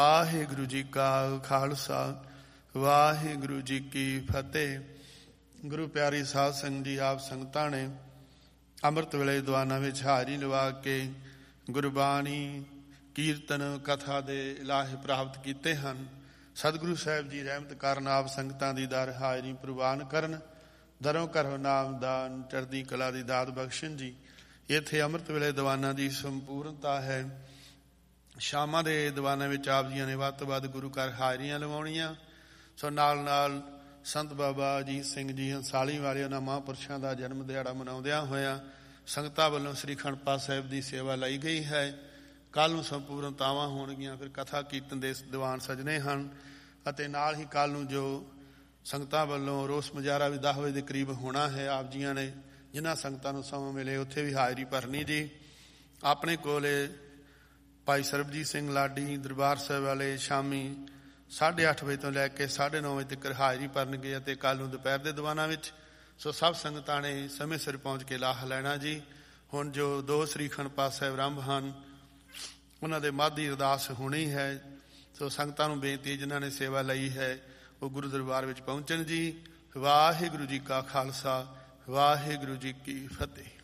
ਵਾਹਿਗੁਰੂ ਜੀ ਕਾ ਖਾਲਸਾ ਵਾਹਿਗੁਰੂ ਜੀ ਕੀ ਫਤਿਹ। ਗੁਰੂ ਪਿਆਰੀ ਸਾਧ ਸੰਗਤ ਜੀ, ਆਪ ਸੰਗਤਾਂ ਨੇ ਅੰਮ੍ਰਿਤ ਵੇਲੇ ਦੀਵਾਨਾਂ ਵਿੱਚ ਹਾਜ਼ਰੀ ਲਵਾ ਕੇ ਗੁਰਬਾਣੀ, ਕੀਰਤਨ, ਕਥਾ ਦੇ ਲਾਹੇ ਪ੍ਰਾਪਤ ਕੀਤੇ ਹਨ। ਸਤਿਗੁਰੂ ਸਾਹਿਬ ਜੀ ਰਹਿਮਤ ਕਰਨ, ਆਪ ਸੰਗਤਾਂ ਦੀ ਦਰ ਹਾਜ਼ਰੀ ਪ੍ਰਵਾਨ ਕਰਨ, ਦਰੋਂ ਘਰੋਂ ਨਾਮ ਦਾਨ, ਚੜ੍ਹਦੀ ਕਲਾ ਦੀ ਦਾਤ ਬਖਸ਼ਣ ਜੀ। ਇੱਥੇ ਅੰਮ੍ਰਿਤ ਵੇਲੇ ਦੀਵਾਨਾਂ ਦੀ ਸੰਪੂਰਨਤਾ ਹੈ। ਸ਼ਾਮਾਂ ਦੇ ਦੀਵਾਨਾਂ ਵਿੱਚ ਆਪ ਜੀਆਂ ਨੇ ਵੱਧ ਤੋਂ ਵੱਧ ਗੁਰੂ ਘਰ ਹਾਜ਼ਰੀਆਂ ਲਵਾਉਣੀਆਂ। ਸੋ ਨਾਲ ਨਾਲ ਸੰਤ ਬਾਬਾ ਅਜੀਤ ਸਿੰਘ ਜੀ ਹੰਸਾਲੀ ਵਾਲੇ ਉਹਨਾਂ ਮਹਾਂਪੁਰਸ਼ਾਂ ਦਾ ਜਨਮ ਦਿਹਾੜਾ ਮਨਾਉਂਦਿਆਂ ਹੋਇਆਂ ਸੰਗਤਾਂ ਵੱਲੋਂ ਸ੍ਰੀ ਅਖੰਡ ਪਾਠ ਸਾਹਿਬ ਦੀ ਸੇਵਾ ਲਈ ਗਈ ਹੈ। ਕੱਲ੍ਹ ਨੂੰ ਸੰਪੂਰਨਤਾਵਾਂ ਹੋਣਗੀਆਂ। ਫਿਰ ਕਥਾ ਕੀਰਤਨ ਦੇ ਦੀਵਾਨ ਸਜਣੇ ਹਨ ਅਤੇ ਨਾਲ ਹੀ ਕੱਲ੍ਹ ਨੂੰ ਜੋ ਸੰਗਤਾਂ ਵੱਲੋਂ ਰੋਸ ਮੁਜ਼ਾਹਰਾ ਵੀ 10 ਵਜੇ ਦੇ ਕਰੀਬ ਹੋਣਾ ਹੈ। ਆਪ ਜੀਆਂ ਨੇ ਜਿਨ੍ਹਾਂ ਸੰਗਤਾਂ ਨੂੰ ਸਮਾਂ ਮਿਲੇ ਉੱਥੇ ਵੀ ਹਾਜ਼ਰੀ ਭਰਨੀ ਜੀ। ਆਪਣੇ ਕੋਲ ਭਾਈ ਸਰਬਜੀਤ ਸਿੰਘ ਲਾਡੀ ਦਰਬਾਰ ਸਾਹਿਬ ਵਾਲੇ ਸ਼ਾਮੀ 8:30 ਵਜੇ ਤੋਂ ਲੈ ਕੇ 9:30 ਵਜੇ ਤੱਕ ਹਾਜ਼ਰੀ ਭਰਨਗੇ ਅਤੇ ਕੱਲ੍ਹ ਨੂੰ ਦੁਪਹਿਰ ਦੇ ਦੀਵਾਨਾਂ ਵਿੱਚ। ਸੋ ਸਭ ਸੰਗਤਾਂ ਨੇ ਸਮੇਂ ਸਿਰ ਪਹੁੰਚ ਕੇ ਲਾਹਾ ਲੈਣਾ ਜੀ। ਹੁਣ ਜੋ 2 ਸ੍ਰੀ ਅਖੰਡ ਪਾਠ ਸਾਹਿਬ ਆਰੰਭ ਹਨ, ਉਹਨਾਂ ਦੇ ਮਾਝੀ ਅਰਦਾਸ ਹੋਣੀ ਹੈ। ਸੋ ਸੰਗਤਾਂ ਨੂੰ ਬੇਨਤੀ, ਜਿਨ੍ਹਾਂ ਨੇ ਸੇਵਾ ਲਈ ਹੈ ਉਹ ਗੁਰੂ ਦਰਬਾਰ ਵਿੱਚ ਪਹੁੰਚਣ ਜੀ। ਵਾਹਿਗੁਰੂ ਜੀ ਕਾ ਖਾਲਸਾ ਵਾਹਿਗੁਰੂ ਜੀ ਕੀ ਫਤਿਹ।